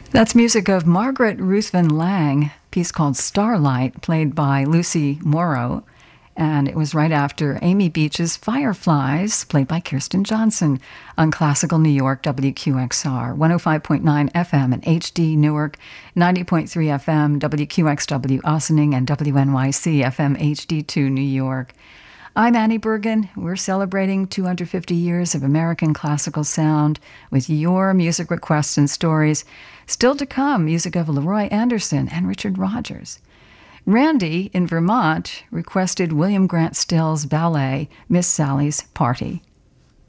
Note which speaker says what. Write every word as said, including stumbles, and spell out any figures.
Speaker 1: That's music of Margaret Ruthven Lang, a piece called Starlight, played by Lucy Morrow. And it was right after Amy Beach's Fireflies, played by Kirsten Johnson, on Classical New York W Q X R, one oh five point nine F M in H D Newark, ninety point three F M W Q X W Ossining, and W N Y C F M H D two New York. I'm Annie Bergen. We're celebrating two hundred fifty years of American classical sound with your music requests and stories. Still to come, music of Leroy Anderson and Richard Rodgers. Randy in Vermont requested William Grant Still's ballet, Miss Sally's Party.